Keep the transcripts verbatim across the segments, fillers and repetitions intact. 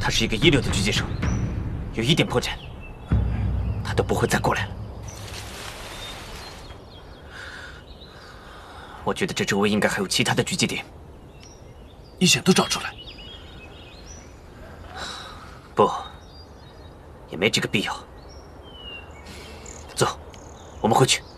他是一个一流的狙击手，有一点破绽，他都不会再过来了。我觉得这周围应该还有其他的狙击点， 你想都找出来？ 不，也没这个必要。走，我们回去。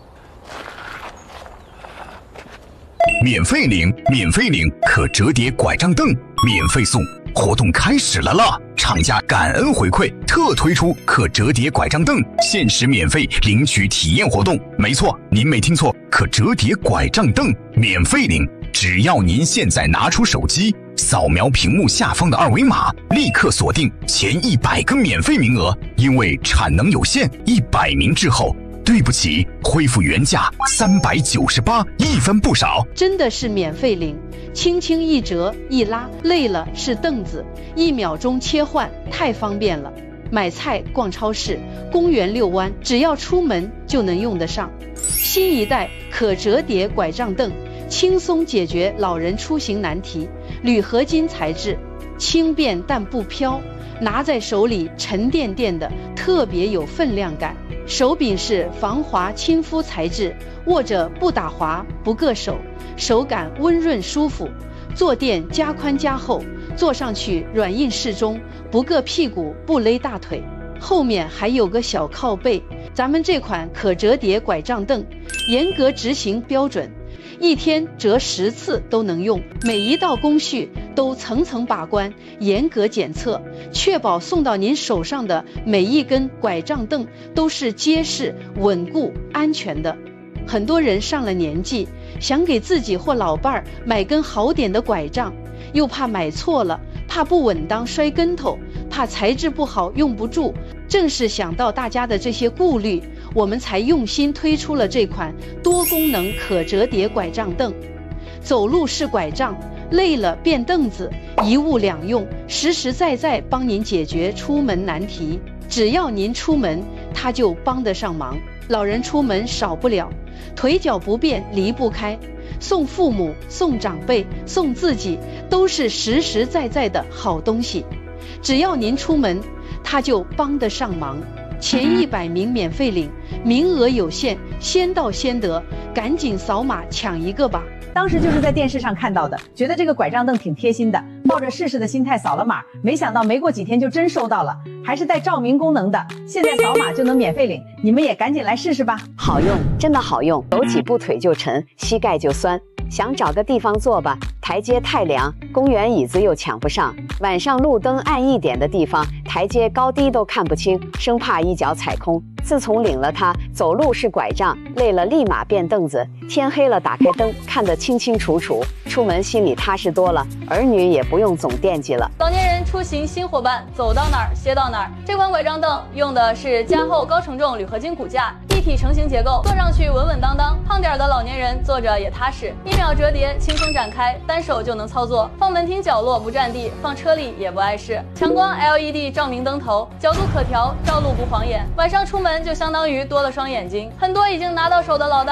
免费领，免费领可折叠拐杖凳，免费送，活动开始了啦！厂家感恩回馈，特推出可折叠拐杖凳，限时免费领取体验活动。没错，您没听错，可折叠拐杖凳免费领，只要您现在拿出手机，扫描屏幕下方的二维码，立刻锁定前一百个免费名额。因为产能有限，一百名之后。 对不起，恢复原价三百九十八，一分不少。 真的是免费领，轻轻一折一拉，累了是凳子，一秒钟切换，太方便了。买菜、逛超市、公园遛弯，只要出门就能用得上。新一代可折叠拐杖凳，轻松解决老人出行难题。铝合金材质，轻便但不飘，拿在手里沉甸甸的，特别有分量感。 手柄是防滑亲肤材质，握着不打滑不硌手，手感温润舒服。坐垫加宽加厚，坐上去软硬适中，不硌屁股不勒大腿。后面还有个小靠背。咱们这款可折叠拐杖凳，严格执行标准，一天折十次都能用，每一道工序都层层把关，严格检测，确保送到您手上的每一根拐杖凳都是结实、稳固、安全的。很多人上了年纪，想给自己或老伴儿买根好点的拐杖，又怕买错了，怕不稳当摔跟头，怕材质不好用不住。正是想到大家的这些顾虑，我们才用心推出了这款多功能可折叠拐杖凳。走路是拐杖，累了变凳子，一物两用，实实在在帮您解决出门难题。只要您出门，它就帮得上忙。老人出门少不了，腿脚不便离不开，送父母、送长辈、送自己，都是实实在在的好东西。只要您出门，它就帮得上忙。前一百名免费领，名额有限，先到先得，赶紧扫码抢一个吧！ 当时就是在电视上看到的，觉得这个拐杖凳挺贴心的，抱着试试的心态扫了码，没想到没过几天就真收到了，还是带照明功能的，现在扫码就能免费领，你们也赶紧来试试吧！ 好用，真的好用，走几步腿就沉，膝盖就酸。想找个地方坐吧，台阶太凉，公园椅子又抢不上。晚上路灯暗一点的地方，台阶高低都看不清，生怕一脚踩空。自从领了它，走路是拐杖，累了立马变凳子，天黑了打开灯，看得清清楚楚，出门心里踏实多了，儿女也不用总惦记了。 老年人出行新伙伴，走到哪儿歇到哪儿。这款拐杖凳用的是加厚高承重铝合金骨架，一体成型结构，坐上去稳稳当当。胖点的老年人坐着也踏实，一秒折叠，轻松展开，单手就能操作。放门厅角落不占地，放车里也不碍事。强光 L E D 照明灯头，角度可调，照路不晃眼。晚上出门就相当于多了双眼睛。很多已经拿到手的老大